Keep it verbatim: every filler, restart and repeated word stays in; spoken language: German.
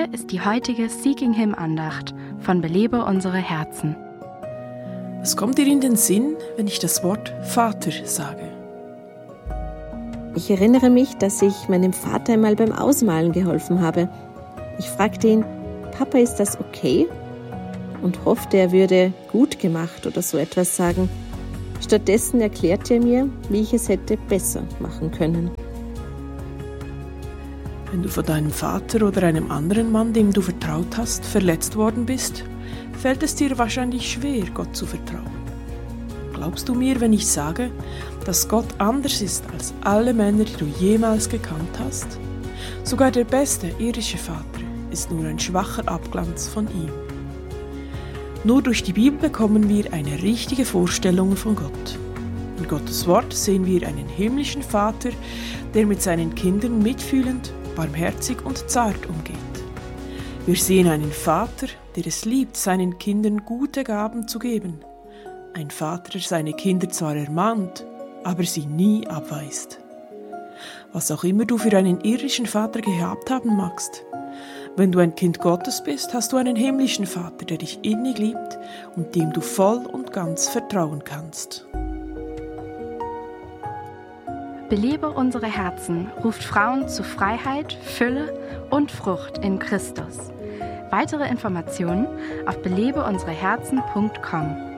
Hier ist die heutige Seeking Him Andacht von Belebe unsere Herzen. Was kommt dir in den Sinn, wenn ich das Wort Vater sage? Ich erinnere mich, dass ich meinem Vater einmal beim Ausmalen geholfen habe. Ich fragte ihn, Papa, ist das okay? Und hoffte, er würde gut gemacht oder so etwas sagen. Stattdessen erklärte er mir, wie ich es hätte besser machen können. Wenn du von deinem Vater oder einem anderen Mann, dem du vertraut hast, verletzt worden bist, fällt es dir wahrscheinlich schwer, Gott zu vertrauen. Glaubst du mir, wenn ich sage, dass Gott anders ist als alle Männer, die du jemals gekannt hast? Sogar der beste irdische Vater ist nur ein schwacher Abglanz von ihm. Nur durch die Bibel bekommen wir eine richtige Vorstellung von Gott. In Gottes Wort sehen wir einen himmlischen Vater, der mit seinen Kindern mitfühlend, barmherzig und zart umgeht. Wir sehen einen Vater, der es liebt, seinen Kindern gute Gaben zu geben. Ein Vater, der seine Kinder zwar ermahnt, aber sie nie abweist. Was auch immer du für einen irdischen Vater gehabt haben magst, wenn du ein Kind Gottes bist, hast du einen himmlischen Vater, der dich innig liebt und dem du voll und ganz vertrauen kannst. Belebe unsere Herzen ruft Frauen zu Freiheit, Fülle und Frucht in Christus. Weitere Informationen auf belebe unsere herzen punkt com.